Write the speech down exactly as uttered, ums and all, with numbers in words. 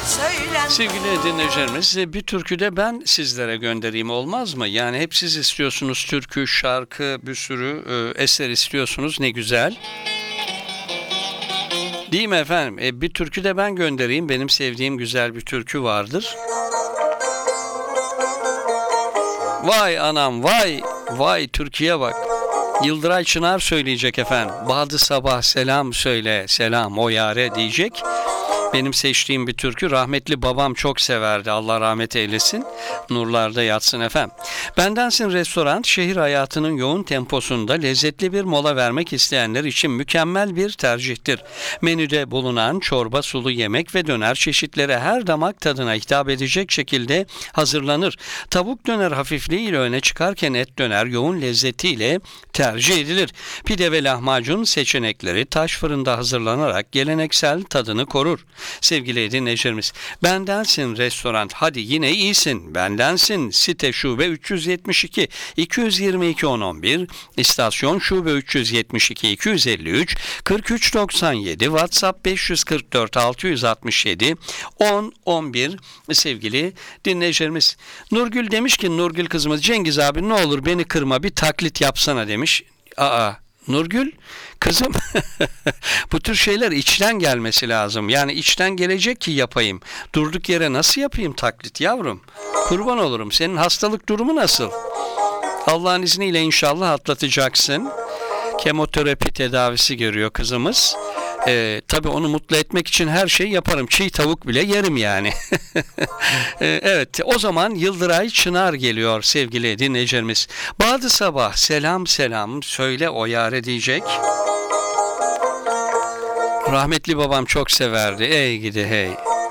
Sevgili dinleyicilerimiz, bir türkü de ben sizlere göndereyim, olmaz mı? Yani hep siz istiyorsunuz, türkü, şarkı, bir sürü e, eser istiyorsunuz, ne güzel. Değil mi efendim? E, bir türkü de ben göndereyim. Benim sevdiğim güzel bir türkü vardır. Vay anam vay, vay Türkiye bak. Yıldıray Çınar söyleyecek efendim. Badı sabah selam söyle, selam o yare diyecek. Benim seçtiğim bir türkü, rahmetli babam çok severdi. Allah rahmet eylesin. Nurlarda yatsın efendim. Bendensin Restoran, şehir hayatının yoğun temposunda lezzetli bir mola vermek isteyenler için mükemmel bir tercihtir. Menüde bulunan çorba, sulu yemek ve döner çeşitleri her damak tadına hitap edecek şekilde hazırlanır. Tavuk döner hafifliğiyle öne çıkarken et döner yoğun lezzetiyle tercih edilir. Pide ve lahmacun seçenekleri taş fırında hazırlanarak geleneksel tadını korur. Sevgili dinleyicilerimiz, Bendensin Restoran, hadi yine iyisin. Bendensin site şube üç yüz yetmiş iki iki yüz yirmi iki on on bir, istasyon şube üç yüz yetmiş iki iki yüz elli üç kırk üç doksan yedi, WhatsApp beş yüz kırk dört altı yüz altmış yedi on on bir. Sevgili dinleyicilerimiz, Nurgül demiş ki, Nurgül kızımız, Cengiz abi ne olur beni kırma, bir taklit yapsana demiş. Aa Nurgül kızım bu tür şeyler içten gelmesi lazım. Yani içten gelecek ki yapayım. Durduk yere nasıl yapayım taklit yavrum? Kurban olurum. Senin hastalık durumu nasıl? Allah'ın izniyle inşallah atlatacaksın. Kemoterapi tedavisi görüyor kızımız. Ee, tabii onu mutlu etmek için her şeyi yaparım. Çiğ tavuk bile yerim yani. ee, evet, o zaman Yıldıray Çınar geliyor sevgili dinleyicilerimiz. Badı sabah selam selam söyle o yare diyecek. Rahmetli babam çok severdi. Ey gidi hey.